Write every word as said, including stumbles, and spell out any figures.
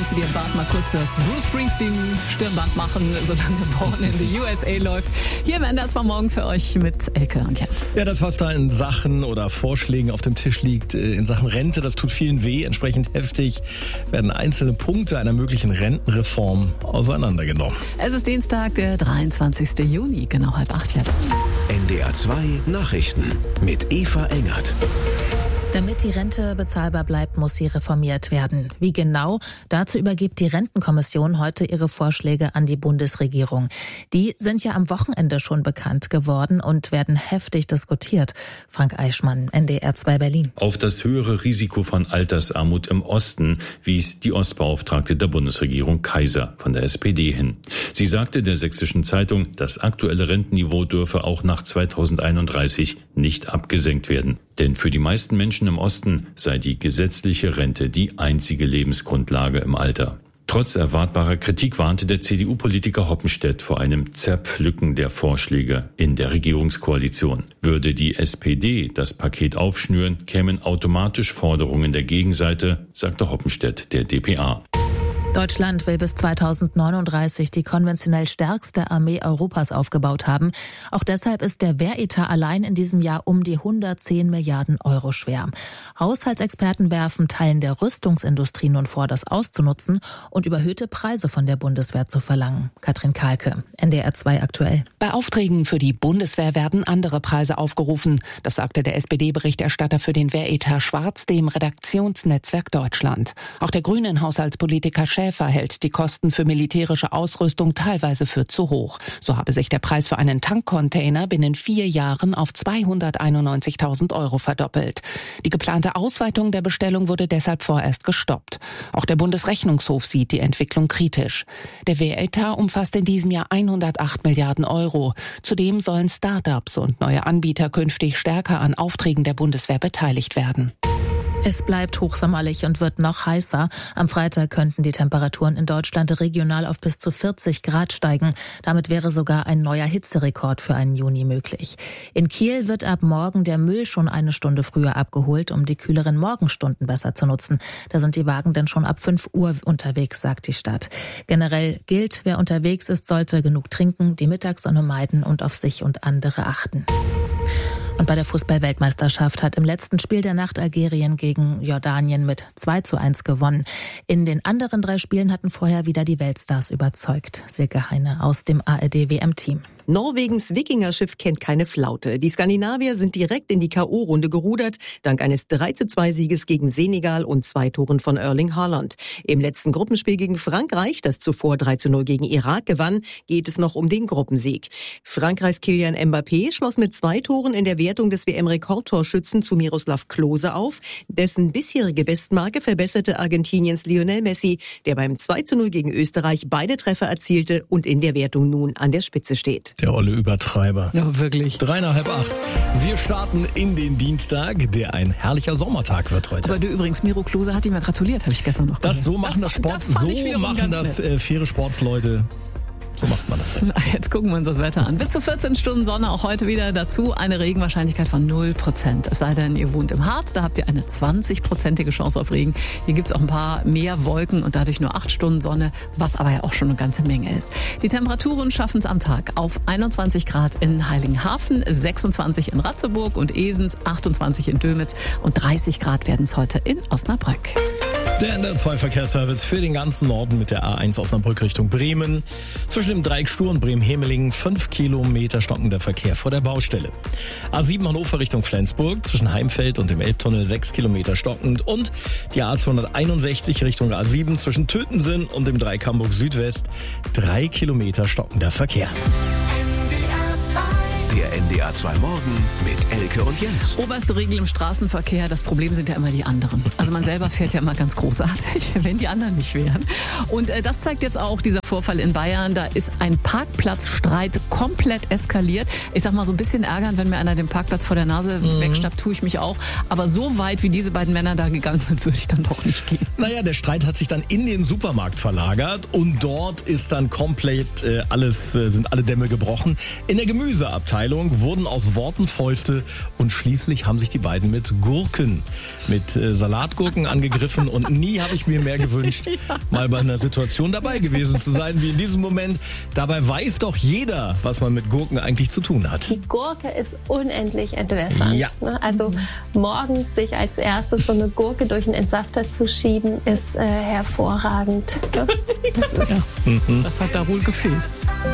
kannst du dir im Bad mal kurz das Bruce Springsteen Stirnband machen, solange Born in the U S A läuft. Hier im N D R zwei Morgen für euch mit Elke und Jens. Ja, das, was da in Sachen oder Vorschlägen auf dem Tisch liegt, in Sachen Rente, das tut vielen weh. Entsprechend heftig werden einzelne Punkte einer möglichen Rentenreform auseinandergenommen. Es ist Dienstag, der dreiundzwanzigsten Juni, genau halb acht jetzt. N D R zwei Nachrichten mit Eva Engert. Damit die Rente bezahlbar bleibt, muss sie reformiert werden. Wie genau? Dazu übergibt die Rentenkommission heute ihre Vorschläge an die Bundesregierung. Die sind ja am Wochenende schon bekannt geworden und werden heftig diskutiert. Frank Eichmann, N D R zwei Berlin. Auf das höhere Risiko von Altersarmut im Osten wies die Ostbeauftragte der Bundesregierung Kaiser von der S P D hin. Sie sagte der Sächsischen Zeitung, das aktuelle Rentenniveau dürfe auch nach zweitausendeinunddreißig nicht abgesenkt werden. Denn für die meisten Menschen im Osten sei die gesetzliche Rente die einzige Lebensgrundlage im Alter. Trotz erwartbarer Kritik warnte der C D U-Politiker Hoppenstedt vor einem Zerpflücken der Vorschläge in der Regierungskoalition. Würde die S P D das Paket aufschnüren, kämen automatisch Forderungen der Gegenseite, sagte Hoppenstedt der D P A. Deutschland will bis zweitausendneununddreißig die konventionell stärkste Armee Europas aufgebaut haben. Auch deshalb ist der Wehretat allein in diesem Jahr um die hundertzehn Milliarden Euro schwer. Haushaltsexperten werfen Teilen der Rüstungsindustrie nun vor, das auszunutzen und überhöhte Preise von der Bundeswehr zu verlangen. Katrin Kahlke, N D R zwei aktuell. Bei Aufträgen für die Bundeswehr werden andere Preise aufgerufen. Das sagte der S P D-Berichterstatter für den Wehretat Schwarz dem Redaktionsnetzwerk Deutschland. Auch der grünen Haushaltspolitiker Schäfer hält die Kosten für militärische Ausrüstung teilweise für zu hoch. So habe sich der Preis für einen Tankcontainer binnen vier Jahren auf zweihunderteinundneunzigtausend Euro verdoppelt. Die geplante Ausweitung der Bestellung wurde deshalb vorerst gestoppt. Auch der Bundesrechnungshof sieht die Entwicklung kritisch. Der Wehretat umfasst in diesem Jahr hundertacht Milliarden Euro. Zudem sollen Start-ups und neue Anbieter künftig stärker an Aufträgen der Bundeswehr beteiligt werden. Es bleibt hochsommerlich und wird noch heißer. Am Freitag könnten die Temperaturen in Deutschland regional auf bis zu vierzig Grad steigen. Damit wäre sogar ein neuer Hitzerekord für einen Juni möglich. In Kiel wird ab morgen der Müll schon eine Stunde früher abgeholt, um die kühleren Morgenstunden besser zu nutzen. Da sind die Wagen denn schon ab fünf Uhr unterwegs, sagt die Stadt. Generell gilt, wer unterwegs ist, sollte genug trinken, die Mittagssonne meiden und auf sich und andere achten. Und bei der Fußball-Weltmeisterschaft hat im letzten Spiel der Nacht Algerien gegen Jordanien mit zwei zu eins gewonnen. In den anderen drei Spielen hatten vorher wieder die Weltstars überzeugt. Silke Heine aus dem A R D-W M-Team. Norwegens Wikingerschiff kennt keine Flaute. Die Skandinavier sind direkt in die K O-Runde gerudert, dank eines drei zu zwei Sieges gegen Senegal und zwei Toren von Erling Haaland. Im letzten Gruppenspiel gegen Frankreich, das zuvor drei zu null gegen Irak gewann, geht es noch um den Gruppensieg. Frankreichs Kylian Mbappé schloss mit zwei Toren in der Wertung des W M-Rekordtorschützen zu Miroslav Klose auf. Dessen bisherige Bestmarke verbesserte Argentiniens Lionel Messi, der beim zwei zu null gegen Österreich beide Treffer erzielte und in der Wertung nun an der Spitze steht. Der olle Übertreiber. Ja, wirklich. Drei nach halb acht. Wir starten in den Dienstag, der ein herrlicher Sommertag wird heute. Aber du übrigens, Miro Klose hat ihm ja gratuliert, habe ich gestern noch Das gehört. so machen das, das Sport, das so machen das äh, faire Sportsleute. So macht man das. Jetzt gucken wir uns das Wetter an. Bis zu vierzehn Stunden Sonne, auch heute wieder dazu eine Regenwahrscheinlichkeit von null Prozent. Es sei denn, ihr wohnt im Harz, da habt ihr eine zwanzig-prozentige Chance auf Regen. Hier gibt's auch ein paar mehr Wolken und dadurch nur acht Stunden Sonne, was aber ja auch schon eine ganze Menge ist. Die Temperaturen schaffen es am Tag auf einundzwanzig Grad in Heiligenhafen, sechsundzwanzig in Ratzeburg und Esens, achtundzwanzig in Dömitz und dreißig Grad werden es heute in Osnabrück. Der N D R zwei Verkehrsservice für den ganzen Norden mit der A eins Osnabrück Richtung Bremen. Zwischen dem Dreieck Stur und Bremen-Hemelingen fünf Kilometer stockender Verkehr vor der Baustelle. A sieben Hannover Richtung Flensburg zwischen Heimfeld und dem Elbtunnel sechs Kilometer stockend. Und die A zweihunderteinundsechzig Richtung A sieben zwischen Tötensinn und dem Dreieck Hamburg Südwest drei Kilometer stockender Verkehr. Der N D R zwei Morgen mit Elke und Jens. Oberste Regel im Straßenverkehr, das Problem sind ja immer die anderen. Also man selber fährt ja immer ganz großartig, wenn die anderen nicht wären. Und äh, das zeigt jetzt auch dieser Vorfall in Bayern. Da ist ein Parkplatzstreit komplett eskaliert. Ich sag mal, so ein bisschen ärgern, wenn mir einer den Parkplatz vor der Nase mhm. wegschnappt, tue ich mich auch. Aber so weit, wie diese beiden Männer da gegangen sind, würde ich dann doch nicht gehen. Naja, der Streit hat sich dann in den Supermarkt verlagert und dort ist dann komplett äh, alles, äh, sind alle Dämme gebrochen. In der Gemüseabteilung Abteilung wurden aus Worten Fäuste und schließlich haben sich die beiden mit Gurken, mit äh, Salatgurken angegriffen und nie habe ich mir mehr gewünscht, ja. mal bei einer Situation dabei gewesen zu sein wie in diesem Moment. Dabei weiß doch jeder, was man mit Gurken eigentlich zu tun hat. Die Gurke ist unendlich entwässernd. Ja. Also morgens sich als erstes so eine Gurke durch einen Entsafter zu schieben, ist äh, hervorragend. Ja. Das hat da wohl gefehlt.